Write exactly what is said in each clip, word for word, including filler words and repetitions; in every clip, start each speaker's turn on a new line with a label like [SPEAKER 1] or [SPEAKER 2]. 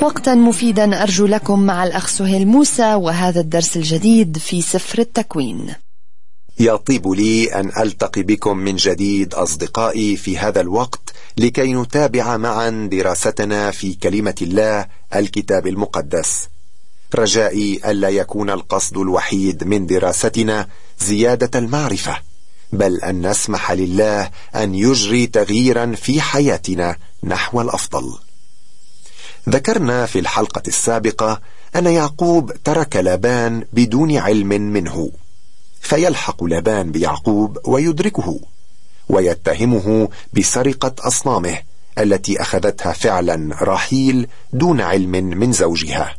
[SPEAKER 1] وقتا مفيدا أرجو لكم مع الأخ سهيل موسى وهذا الدرس الجديد في سفر التكوين.
[SPEAKER 2] يطيب لي أن ألتقي بكم من جديد أصدقائي في هذا الوقت لكي نتابع معا دراستنا في كلمة الله الكتاب المقدس. رجائي ألا يكون القصد الوحيد من دراستنا زيادة المعرفة، بل أن نسمح لله أن يجري تغييرا في حياتنا نحو الأفضل. ذكرنا في الحلقة السابقة أن يعقوب ترك لابان بدون علم منه، فيلحق لابان بيعقوب ويدركه ويتهمه بسرقة أصنامه التي أخذتها فعلا راحيل دون علم من زوجها.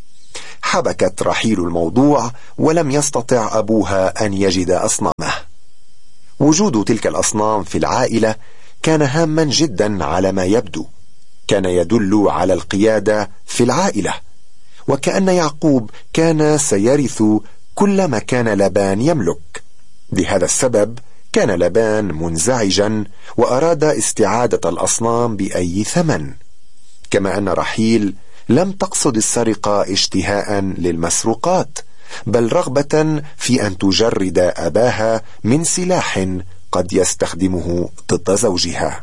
[SPEAKER 2] حبكت راحيل الموضوع ولم يستطع أبوها أن يجد أصنامه. وجود تلك الأصنام في العائلة كان هاما جدا على ما يبدو، كان يدل على القيادة في العائلة، وكأن يعقوب كان سيرث كل ما كان لابان يملك. لهذا السبب كان لابان منزعجا وأراد استعادة الأصنام بأي ثمن، كما أن راحيل لم تقصد السرقة اشتهاء للمسروقات، بل رغبة في أن تجرد أباها من سلاح قد يستخدمه ضد زوجها.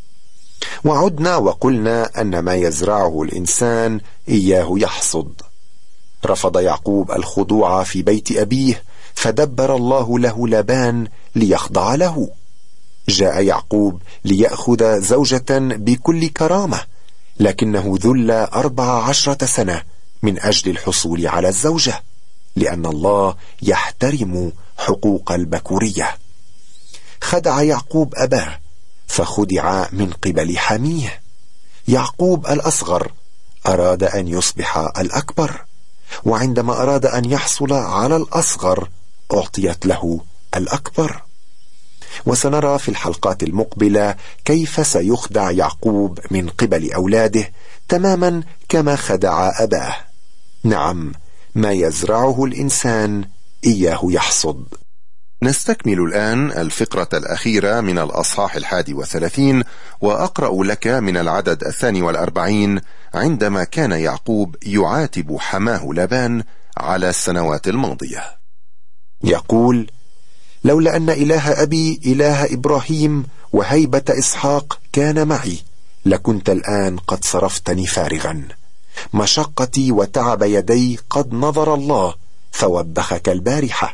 [SPEAKER 2] وعدنا وقلنا أن ما يزرعه الإنسان إياه يحصد. رفض يعقوب الخضوع في بيت أبيه، فدبر الله له لابان ليخضع له. جاء يعقوب ليأخذ زوجة بكل كرامة، لكنه ذل أربع عشرة سنة من أجل الحصول على الزوجة، لأن الله يحترم حقوق البكورية. خدع يعقوب أباه فخدع من قبل حميه. يعقوب الأصغر أراد أن يصبح الأكبر، وعندما أراد أن يحصل على الأصغر أعطيت له الأكبر. وسنرى في الحلقات المقبلة كيف سيخدع يعقوب من قبل أولاده تماما كما خدع أباه. نعم، ما يزرعه الإنسان إياه يحصد.
[SPEAKER 3] نستكمل الآن الفقرة الأخيرة من الأصحاح الحادي وثلاثين، وأقرأ لك من العدد الثاني والأربعين عندما كان يعقوب يعاتب حماه لابان على السنوات الماضية.
[SPEAKER 2] يقول: لولا أن إله أبي إله إبراهيم وهيبة إسحاق كان معي لكنت الآن قد صرفتني فارغا. مشقتي وتعب يدي قد نظر الله فوبخك البارحة.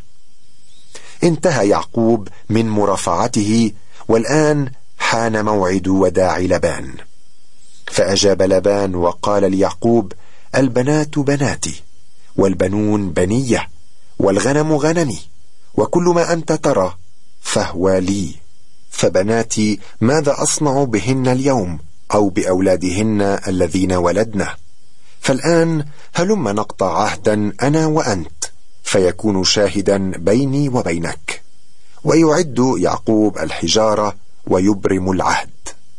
[SPEAKER 2] انتهى يعقوب من مرافعته، والآن حان موعد وداع لابان. فأجاب لابان وقال ليعقوب: البنات بناتي، والبنون بنية، والغنم غنمي، وكل ما أنت ترى فهو لي. فبناتي ماذا أصنع بهن اليوم، أو بأولادهن الذين ولدنا؟ فالآن هلم نقطع عهدا أنا وأنت، فيكون شاهدا بيني وبينك. ويعد يعقوب الحجارة ويبرم العهد.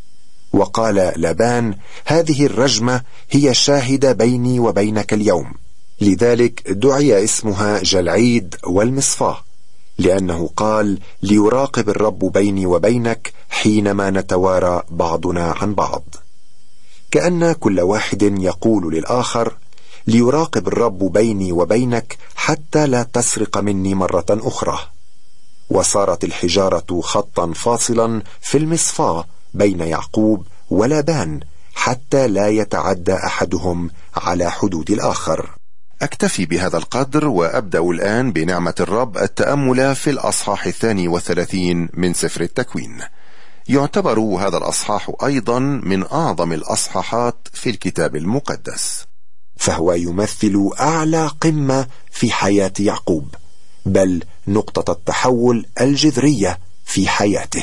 [SPEAKER 2] وقال لابان: هذه الرجمة هي شاهدة بيني وبينك اليوم. لذلك دعي اسمها جلعيد والمصفاة، لأنه قال: ليراقب الرب بيني وبينك حينما نتوارى بعضنا عن بعض. كأن كل واحد يقول للآخر: ليراقب الرب بيني وبينك حتى لا تسرق مني مرة أخرى. وصارت الحجارة خطا فاصلا في المصفاة بين يعقوب ولابان حتى لا يتعدى أحدهم على حدود الآخر.
[SPEAKER 3] أكتفي بهذا القدر، وأبدأ الآن بنعمة الرب التأمل في الأصحاح الثاني والثلاثين من سفر التكوين. يعتبر هذا الأصحاح أيضا من أعظم الأصحاحات في الكتاب المقدس،
[SPEAKER 2] فهو يمثل أعلى قمة في حياة يعقوب، بل نقطة التحول الجذرية في حياته.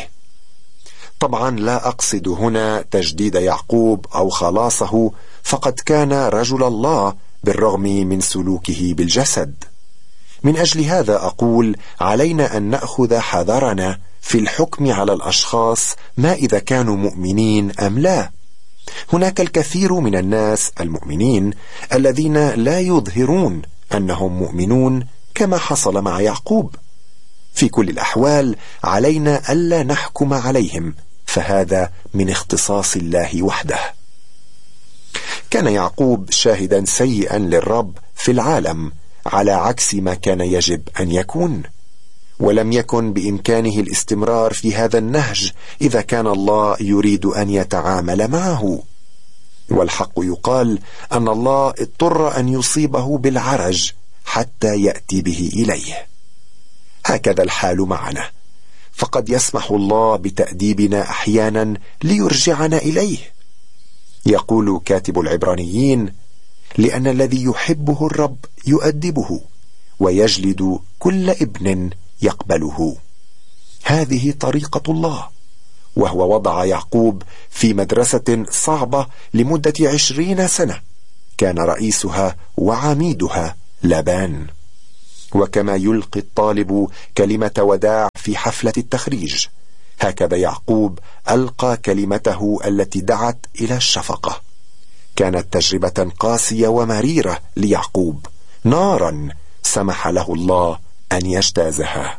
[SPEAKER 2] طبعا لا أقصد هنا تجديد يعقوب أو خلاصه، فقد كان رجل الله بالرغم من سلوكه بالجسد. من أجل هذا أقول علينا أن نأخذ حذرنا في الحكم على الأشخاص، ما إذا كانوا مؤمنين أم لا. هناك الكثير من الناس المؤمنين الذين لا يظهرون أنهم مؤمنون كما حصل مع يعقوب. في كل الأحوال علينا ألا نحكم عليهم، فهذا من اختصاص الله وحده. كان يعقوب شاهدا سيئا للرب في العالم، على عكس ما كان يجب أن يكون، ولم يكن بإمكانه الاستمرار في هذا النهج إذا كان الله يريد أن يتعامل معه. والحق يقال أن الله اضطر أن يصيبه بالعرج حتى يأتي به إليه. هكذا الحال معنا، فقد يسمح الله بتأديبنا أحيانا ليرجعنا إليه. يقول كاتب العبرانيين: لأن الذي يحبه الرب يؤدبه ويجلد كل ابن يقبله. هذه طريقة الله، وهو وضع يعقوب في مدرسة صعبة لمدة عشرين سنة كان رئيسها وعميدها لابان. وكما يلقي الطالب كلمة وداع في حفلة التخريج، هكذا يعقوب ألقى كلمته التي دعت إلى الشفقة. كانت تجربة قاسية ومريرة ليعقوب، نارا سمح له الله أن يجتازها.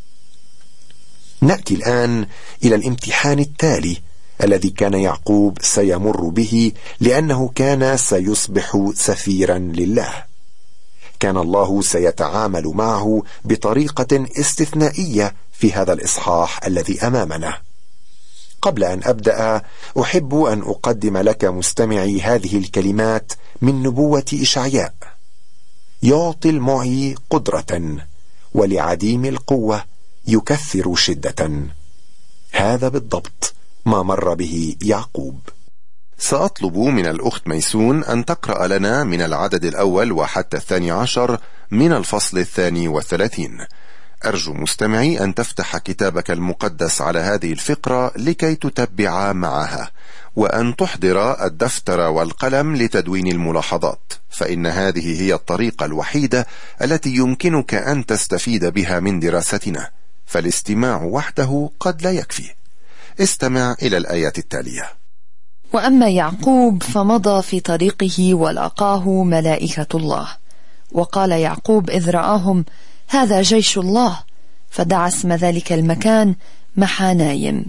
[SPEAKER 2] نأتي الآن إلى الامتحان التالي الذي كان يعقوب سيمر به، لأنه كان سيصبح سفيرا لله. كان الله سيتعامل معه بطريقة استثنائية في هذا الإصحاح الذي أمامنا. قبل أن أبدأ، أحب أن أقدم لك مستمعي هذه الكلمات من نبوة إشعياء: يعطي المعي قدرة، ولعديم القوة يكثر شدة. هذا بالضبط ما مر به يعقوب.
[SPEAKER 3] سأطلب من الأخت ميسون أن تقرأ لنا من العدد الأول وحتى الثاني عشر من الفصل الثاني والثلاثين. أرجو مستمعي أن تفتح كتابك المقدس على هذه الفقرة لكي تتبع معها، وأن تحضر الدفتر والقلم لتدوين الملاحظات، فإن هذه هي الطريقة الوحيدة التي يمكنك أن تستفيد بها من دراستنا، فالاستماع وحده قد لا يكفي. استمع إلى الآيات التالية:
[SPEAKER 1] وأما يعقوب فمضى في طريقه ولقاه ملائكة الله، وقال يعقوب إذ رآهم: هذا جيش الله، فدعا اسم ذلك المكان محانايم.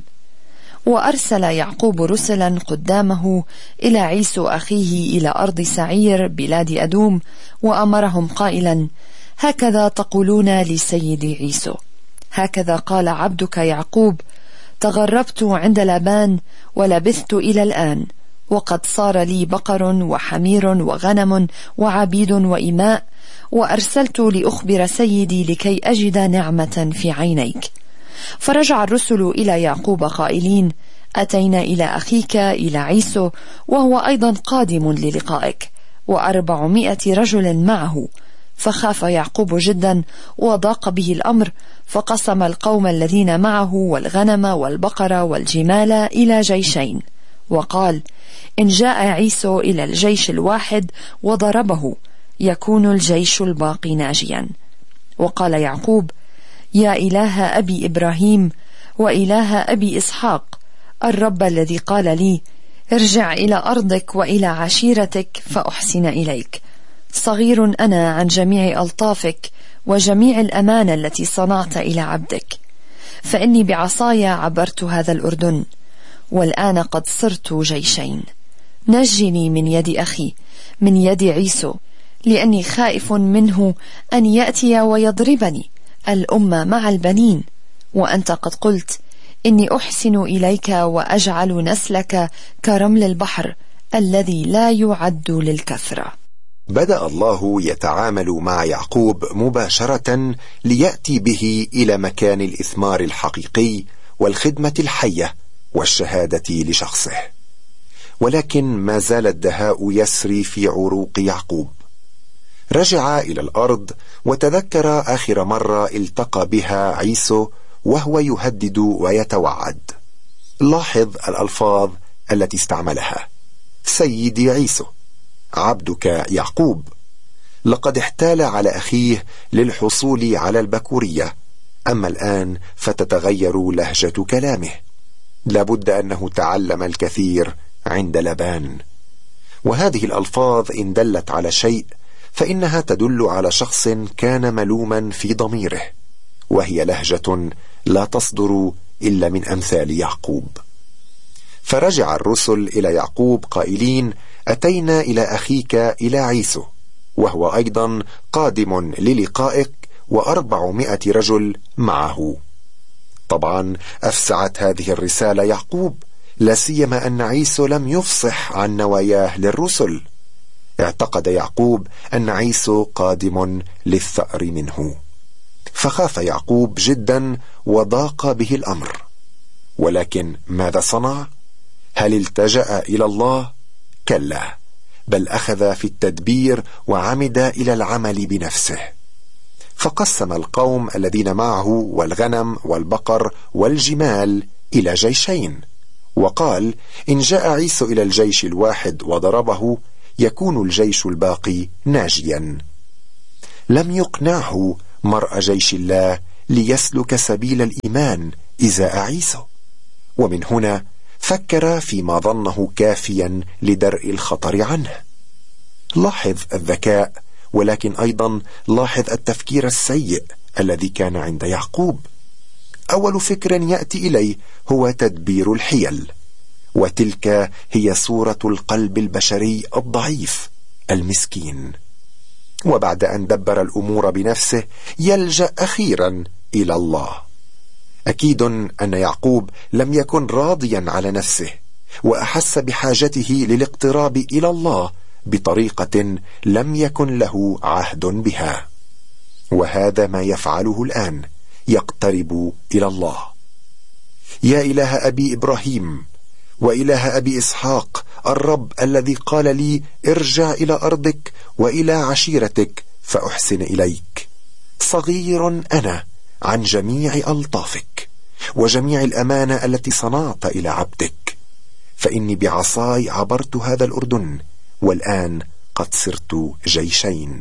[SPEAKER 1] وأرسل يعقوب رسلا قدامه إلى عيسو أخيه إلى أرض سعير بلاد أدوم، وأمرهم قائلا: هكذا تقولون لسيدي عيسو: هكذا قال عبدك يعقوب: تغربت عند لابان ولبثت إلى الآن، وقد صار لي بقر وحمير وغنم وعبيد وإماء، وأرسلت لأخبر سيدي لكي أجد نعمة في عينيك. فرجع الرسل إلى يعقوب قائلين: أتينا إلى أخيك إلى عيسو، وهو أيضا قادم للقائك، وأربعمائة رجل معه. فخاف يعقوب جدا وضاق به الأمر، فقسم القوم الذين معه والغنم والبقر والجمال إلى جيشين، وقال: إن جاء عيسو إلى الجيش الواحد وضربه يكون الجيش الباقي ناجيا. وقال يعقوب: يا إله أبي إبراهيم وإله أبي إسحاق، الرب الذي قال لي: ارجع إلى أرضك وإلى عشيرتك فأحسن إليك، صغير أنا عن جميع ألطافك وجميع الأمانة التي صنعت إلى عبدك، فإني بعصاي عبرت هذا الأردن، والآن قد صرت جيشين. نجني من يد أخي، من يد عيسو، لأني خائف منه أن يأتي ويضربني الأمة مع البنين، وأنت قد قلت: إني أحسن إليك وأجعل نسلك كرمل البحر الذي لا يعد للكثرة.
[SPEAKER 2] بدأ الله يتعامل مع يعقوب مباشرة ليأتي به إلى مكان الإثمار الحقيقي والخدمة الحية والشهادة لشخصه. ولكن ما زال الدهاء يسري في عروق يعقوب. رجع إلى الأرض وتذكر آخر مرة التقى بها عيسو وهو يهدد ويتوعد. لاحظ الألفاظ التي استعملها: سيدي عيسو، عبدك يعقوب. لقد احتال على أخيه للحصول على البكورية، أما الآن فتتغير لهجة كلامه. لابد أنه تعلم الكثير عند لابان. وهذه الألفاظ إن دلت على شيء فإنها تدل على شخص كان ملوما في ضميره، وهي لهجة لا تصدر إلا من أمثال يعقوب. فرجع الرسل إلى يعقوب قائلين: أتينا إلى أخيك إلى عيسو، وهو أيضا قادم للقائك وأربعمائة رجل معه. طبعا أفزعت هذه الرسالة يعقوب، لا سيما أن عيسو لم يفصح عن نواياه للرسل. اعتقد يعقوب أن عيسو قادم للثأر منه، فخاف يعقوب جدا وضاق به الأمر. ولكن ماذا صنع؟ هل التجأ إلى الله؟ كلا، بل أخذ في التدبير وعمد إلى العمل بنفسه، فقسم القوم الذين معه والغنم والبقر والجمال إلى جيشين، وقال: إن جاء عيسو إلى الجيش الواحد وضربه يكون الجيش الباقي ناجيا. لم يقنعه مرء جيش الله ليسلك سبيل الإيمان إزاء عيسو، ومن هنا فكر فيما ظنه كافيا لدرء الخطر عنه. لاحظ الذكاء، ولكن أيضا لاحظ التفكير السيء الذي كان عند يعقوب. أول فكر يأتي إليه هو تدبير الحيل، وتلك هي صورة القلب البشري الضعيف المسكين. وبعد أن دبر الأمور بنفسه يلجأ أخيرا إلى الله. أكيد أن يعقوب لم يكن راضيا على نفسه، وأحس بحاجته للاقتراب إلى الله بطريقة لم يكن له عهد بها، وهذا ما يفعله الآن، يقترب إلى الله. يا إله أبي إبراهيم وإله أبي إسحاق، الرب الذي قال لي: ارجع إلى أرضك وإلى عشيرتك فأحسن إليك، صغير أنا عن جميع ألطافك وجميع الأمانة التي صنعت إلى عبدك، فإني بعصاي عبرت هذا الأردن، والآن قد صرت جيشين.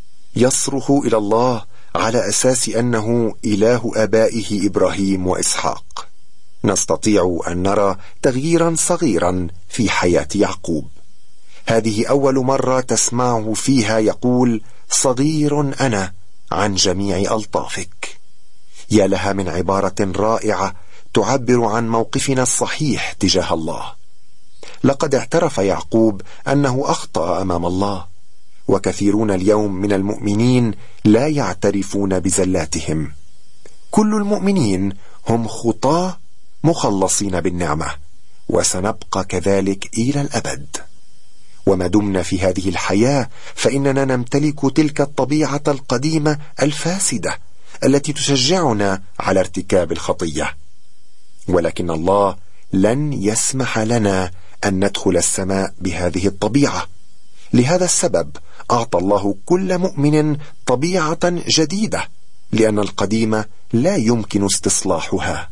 [SPEAKER 2] يصرخ إلى الله على أساس أنه إله آبائه إبراهيم وإسحاق. نستطيع أن نرى تغييرا صغيرا في حياة يعقوب. هذه أول مرة تسمعه فيها يقول: صغير أنا عن جميع ألطافك. يا لها من عبارة رائعة تعبر عن موقفنا الصحيح تجاه الله. لقد اعترف يعقوب أنه أخطأ أمام الله، وكثيرون اليوم من المؤمنين لا يعترفون بزلاتهم. كل المؤمنين هم خطاة مخلصين بالنعمة، وسنبقى كذلك إلى الأبد. وما دمنا في هذه الحياة فإننا نمتلك تلك الطبيعة القديمة الفاسدة التي تشجعنا على ارتكاب الخطية، ولكن الله لن يسمح لنا أن ندخل السماء بهذه الطبيعة. لهذا السبب أعطى الله كل مؤمن طبيعة جديدة، لأن القديمة لا يمكن استصلاحها.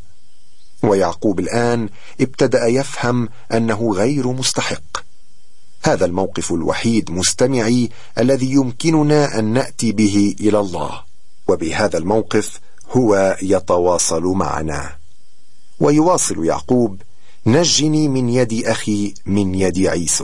[SPEAKER 2] ويعقوب الآن ابتدأ يفهم أنه غير مستحق. هذا الموقف الوحيد مستمعي الذي يمكننا أن نأتي به إلى الله، وبهذا الموقف هو يتواصل معنا. ويواصل يعقوب: نجني من يد أخي من يد عيسو.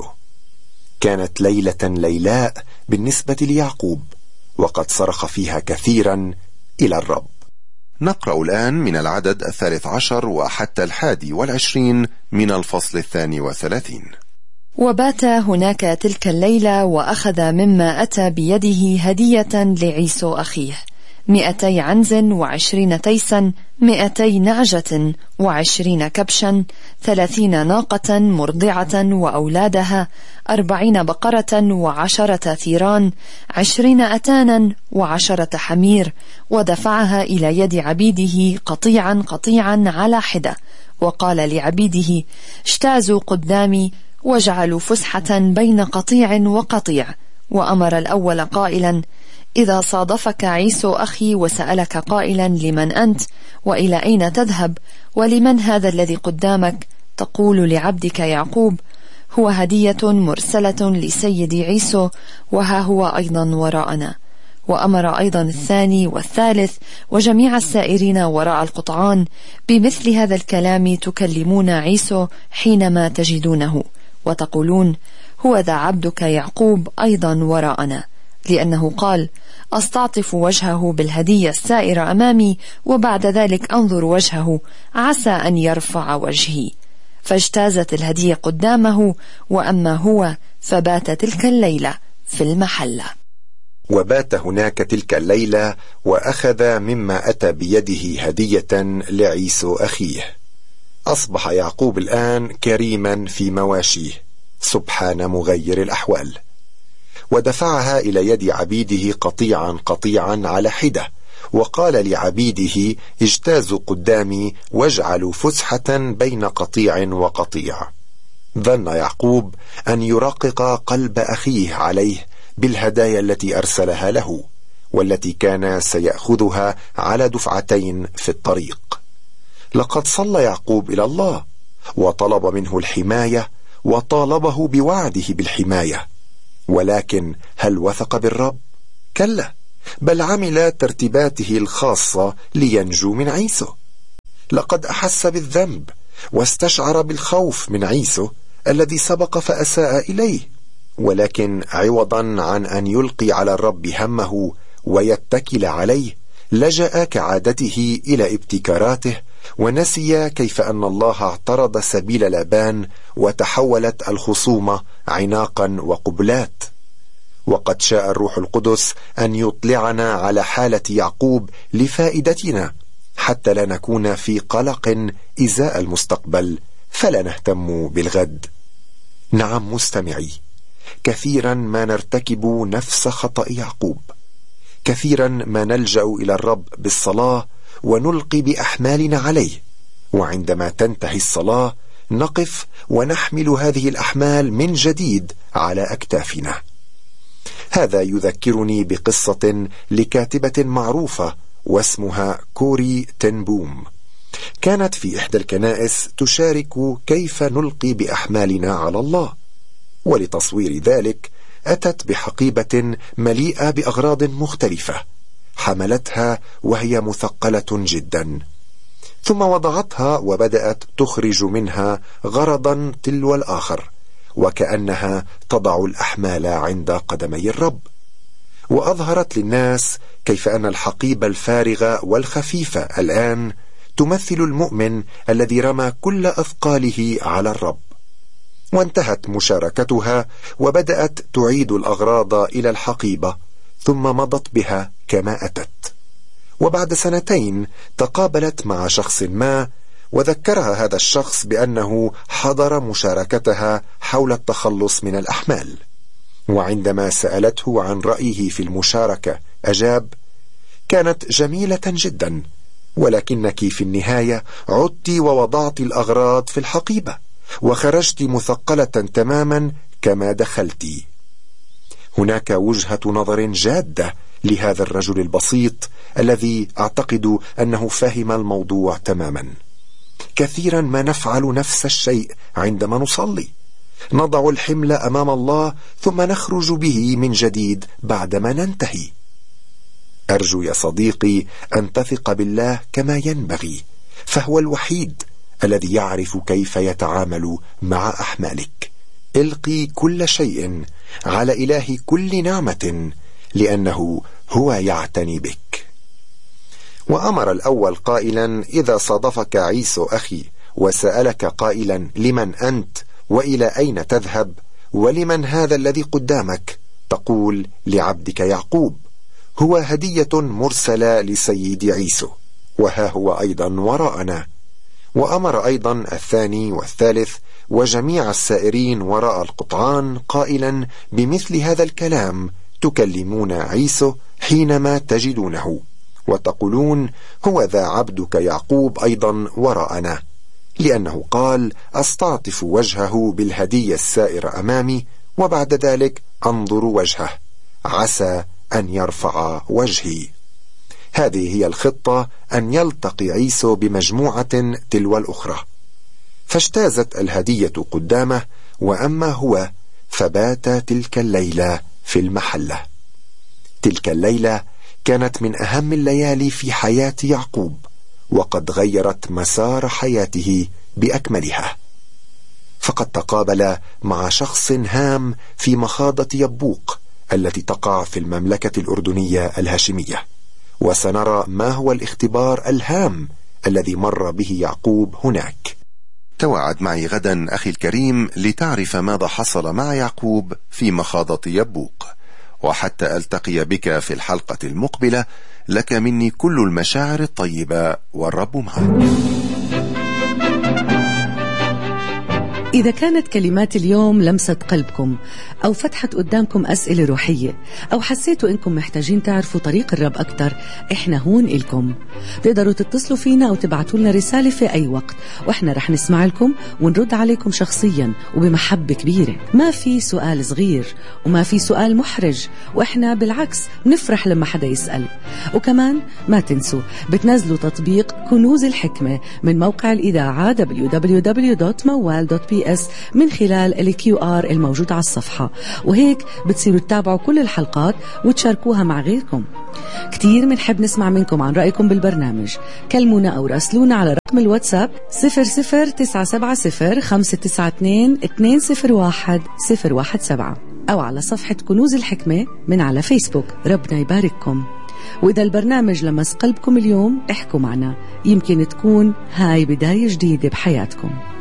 [SPEAKER 2] كانت ليلة ليلاء بالنسبة ليعقوب، وقد صرخ فيها كثيرا إلى الرب.
[SPEAKER 3] نقرأ الآن من العدد الثالث عشر وحتى الحادي والعشرين من الفصل الثاني وثلاثين.
[SPEAKER 1] وبات هناك تلك الليلة، وأخذ مما أتى بيده هدية لعيسو أخيه: مئتي عنز وعشرين تيسا، مئتي نعجة وعشرين كبشا، ثلاثين ناقة مرضعة وأولادها، أربعين بقرة وعشرة ثيران، عشرين أتانا وعشرة حمير، ودفعها إلى يد عبيده قطيعا قطيعا على حدة، وقال لعبيده: اجتازوا قدامي واجعلوا فسحة بين قطيع وقطيع. وأمر الأول قائلا: إذا صادفك عيسو أخي وسألك قائلا: لمن أنت؟ وإلى أين تذهب؟ ولمن هذا الذي قدامك؟ تقول لعبدك يعقوب: هو هدية مرسلة لسيد عيسو، وها هو أيضا وراءنا. وأمر أيضا الثاني والثالث وجميع السائرين وراء القطعان بمثل هذا الكلام تكلمون عيسو حينما تجدونه، وتقولون: هو ذا عبدك يعقوب أيضا وراءنا، لأنه قال: أستعطف وجهه بالهدية السائرة أمامي، وبعد ذلك أنظر وجهه عسى أن يرفع وجهي. فاجتازت الهدية قدامه، وأما هو فبات تلك الليلة في المحلة.
[SPEAKER 2] وبات هناك تلك الليلة، وأخذ مما أتى بيده هدية لعيسو أخيه. أصبح يعقوب الآن كريما في مواشيه، سبحان مغير الأحوال. ودفعها إلى يد عبيده قطيعا قطيعا على حدة، وقال لعبيده: اجتازوا قدامي واجعلوا فسحة بين قطيع وقطيع. ظن يعقوب أن يرقق قلب أخيه عليه بالهدايا التي أرسلها له، والتي كان سيأخذها على دفعتين في الطريق. لقد صلى يعقوب إلى الله وطلب منه الحماية، وطالبه بوعده بالحماية، ولكن هل وثق بالرب؟ كلا، بل عمل ترتيباته الخاصة لينجو من عيسو. لقد أحس بالذنب واستشعر بالخوف من عيسو الذي سبق فأساء إليه، ولكن عوضا عن أن يلقي على الرب همه ويتكل عليه، لجأ كعادته إلى ابتكاراته، ونسي كيف أن الله اعترض سبيل لابان، وتحولت الخصومة عناقا وقبلات. وقد شاء الروح القدس أن يطلعنا على حالة يعقوب لفائدتنا، حتى لا نكون في قلق إزاء المستقبل، فلا نهتم بالغد. نعم مستمعي، كثيرا ما نرتكب نفس خطأ يعقوب، كثيرا ما نلجأ إلى الرب بالصلاة ونلقي بأحمالنا عليه، وعندما تنتهي الصلاة نقف ونحمل هذه الأحمال من جديد على أكتافنا. هذا يذكرني بقصة لكاتبة معروفة واسمها كوري تن بوم. كانت في إحدى الكنائس تشارك كيف نلقي بأحمالنا على الله، ولتصوير ذلك أتت بحقيبة مليئة بأغراض مختلفة، حملتها وهي مثقلة جدا، ثم وضعتها وبدأت تخرج منها غرضا تلو الآخر، وكأنها تضع الأحمال عند قدمي الرب. وأظهرت للناس كيف أن الحقيبة الفارغة والخفيفة الآن تمثل المؤمن الذي رمى كل أثقاله على الرب. وانتهت مشاركتها، وبدأت تعيد الأغراض إلى الحقيبة، ثم مضت بها كما أتت. وبعد سنتين تقابلت مع شخص ما، وذكرها هذا الشخص بأنه حضر مشاركتها حول التخلص من الأحمال. وعندما سألته عن رأيه في المشاركة أجاب: كانت جميلة جدا، ولكنك في النهاية عدت ووضعت الأغراض في الحقيبة، وخرجت مثقلة تماما كما دخلت. هناك وجهة نظر جادة لهذا الرجل البسيط الذي أعتقد أنه فهم الموضوع تماما. كثيرا ما نفعل نفس الشيء عندما نصلي، نضع الحمل أمام الله ثم نخرج به من جديد بعدما ننتهي. أرجو يا صديقي أن تثق بالله كما ينبغي، فهو الوحيد الذي يعرف كيف يتعامل مع أحمالك. القي كل شيء على إله كل نعمة، لأنه هو يعتني بك. وأمر الأول قائلا: إذا صادفك عيسو أخي وسألك قائلا: لمن أنت وإلى أين تذهب ولمن هذا الذي قدامك؟ تقول: لعبدك يعقوب، هو هدية مرسلة لسيد عيسو، وها هو أيضا وراءنا. وأمر أيضا الثاني والثالث وجميع السائرين وراء القطعان قائلا بمثل هذا الكلام: تكلمون عيسو حينما تجدونه، وتقولون: هو ذا عبدك يعقوب أيضا وراءنا، لأنه قال: أستعطف وجهه بالهدية السائرة أمامي، وبعد ذلك أنظر وجهه، عسى أن يرفع وجهي. هذه هي الخطة، أن يلتقي عيسو بمجموعة تلو الأخرى. فاجتازت الهدية قدامه، وأما هو فبات تلك الليلة في المحلة. تلك الليلة كانت من أهم الليالي في حياة يعقوب، وقد غيرت مسار حياته بأكملها. فقد تقابل مع شخص هام في مخاضة يبوق التي تقع في المملكة الأردنية الهاشمية، وسنرى ما هو الاختبار الهام الذي مر به يعقوب هناك.
[SPEAKER 3] توعد معي غدا أخي الكريم لتعرف ماذا حصل مع يعقوب في مخاضة يبوق. وحتى ألتقي بك في الحلقة المقبلة، لك مني كل المشاعر الطيبة والرب معك.
[SPEAKER 4] إذا كانت كلمات اليوم لمست قلبكم أو فتحت قدامكم أسئلة روحية أو حسيتوا إنكم محتاجين تعرفوا طريق الرب أكتر، إحنا هون إلكم. تقدروا تتصلوا فينا أو تبعتوا لنا رسالة في أي وقت، وإحنا رح نسمع لكم ونرد عليكم شخصيا وبمحبة كبيرة. ما في سؤال صغير وما في سؤال محرج، وإحنا بالعكس نفرح لما حدا يسأل. وكمان ما تنسوا بتنزلوا تطبيق كنوز الحكمة من موقع الإذاعة دبليو دبليو دبليو دوت موال دوت بي اس من خلال الكيو آر الموجود على الصفحة، وهيك بتصيروا تتابعوا كل الحلقات وتشاركوها مع غيركم. كتير منحب نسمع منكم عن رأيكم بالبرنامج. كلمونا أو راسلونا على رقم الواتساب صفر صفر تسعة سبعة صفر خمسة تسعة اثنين اثنين صفر واحد صفر واحد سبعة أو على صفحة كنوز الحكمة من على فيسبوك. ربنا يبارككم. وإذا البرنامج لمس قلبكم اليوم، احكوا معنا، يمكن تكون هاي بداية جديدة بحياتكم.